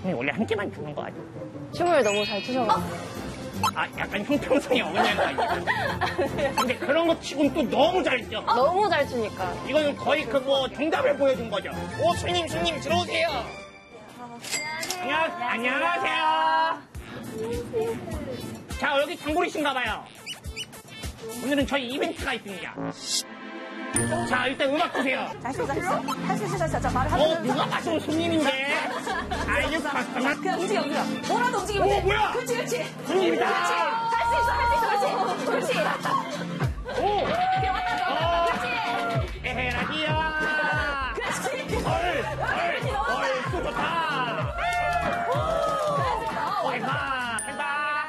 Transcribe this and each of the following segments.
원래 한 개만 주는 거 아니야? 춤을 너무 잘 추셔가지고. 아, 약간 형평성이 어긋나는 거 아니야? 근데 그런 거 치고는 또 너무 잘 쳐. 너무 잘 추니까. 이거는 거의 정답을 보여준 거죠. 오, 손님, 들어오세요. 안녕하세요. 자, 여기 장보리신가 봐요. 오늘은 저희 이벤트가 있습니다. 자, 일단 음악 주세요. 할 수 있어. 자, 말을 하면. 누가 맞은 손님인데? 아이유 카스터마. 그냥 움직여. 뭐라도 움직이면 돼. 뭐야? 그렇지. 손님이다. 그렇지. 할 수 있어. 그렇지. 오! 그냥 왔다 갔다. 그렇지. 에헤라디야. 그렇지. 헐, 또 좋다. 와, 된다.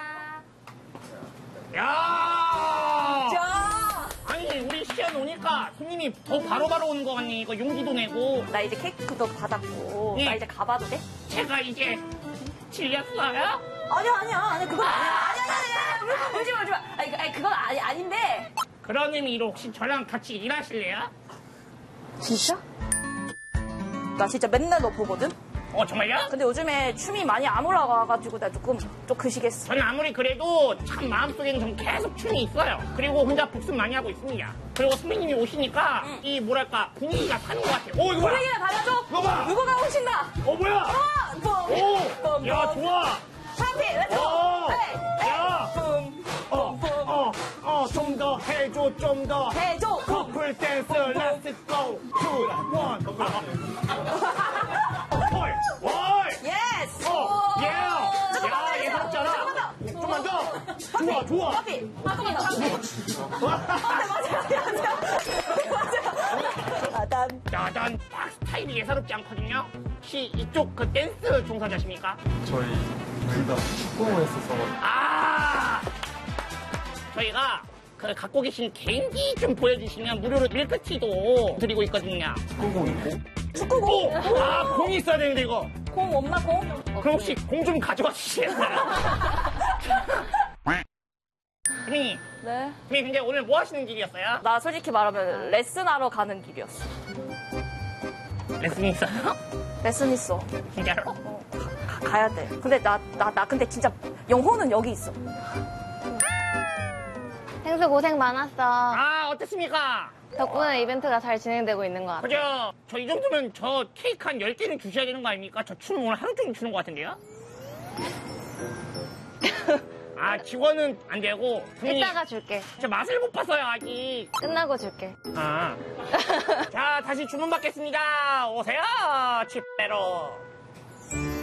야! 자. 아니, 우리 시연 오니까 손님이 더 바로바로 오는 거 같니? 이거 용기도 내고. 나 이제 케이크도 받았고. 예. 나 이제 가봐도 돼? 제가 이제 질렸어요? 아니야. 그건 아니야. 울지 마. 아니, 그건 아닌데. 그런 의미로 혹시 저랑 같이 일하실래요? 진짜? 나 진짜 맨날 너 보거든? 정말요? 근데 요즘에 춤이 많이 안 올라가가지고 나 좀 그시겠어. 저는 아무리 그래도 참 마음속에는 좀 계속 춤이 있어요. 그리고 혼자 복습 많이 하고 있습니다. 그리고 선배님이 오시니까 이 뭐랄까 분위기가 사는 것 같아요. 이거 뭐야? 분위기를 달라줘. 이거 봐. 누구가 오신다. 뭐야? 오! 야, 좋아. 하피, 렛츠고. 야! 좀 더 해줘, 좀 더. 해줘. 커플 댄스, let's go. 2, 1. 월! 예스. 예! 야, 예사롭잖아. 좀만 더. 좋아. 하피. 잠깐만 맞아. 짜잔, 딱 스타일이 예사롭지 않거든요. 혹시 이쪽 그 댄스 종사자십니까? 저희 둘 다 축구를 했었어. 저희가 그 갖고 계신 개인기 좀 보여주시면 무료로 밀크티도 드리고 있거든요. 축구공 있고. 축구공. 공이 있어야 되는데 이거. 공 없나 공? 그럼 혹시 공 좀 가져와 주시겠어요? 선생님, 네. 선생님 근데 오늘 뭐 하시는 길이었어요? 나 솔직히 말하면 레슨하러 가는 길이었어. 레슨이 있어요? 레슨 있어. 진짜로? 가야 돼. 근데 나 근데 진짜 영혼은 여기 있어. 행수 고생 많았어. 어땠습니까? 덕분에 이벤트가 잘 진행되고 있는 것 같아. 그죠? 저 이 정도면 저 케이크 한 10개는 주셔야 되는 거 아닙니까? 저 춤 오늘 하루 종일 추는 것 같은데요? 직원은 안 되고. 이따가 줄게. 저 맛을 못 봤어요, 아직. 끝나고 줄게. 자, 다시 주문 받겠습니다. 오세요, 칩배로.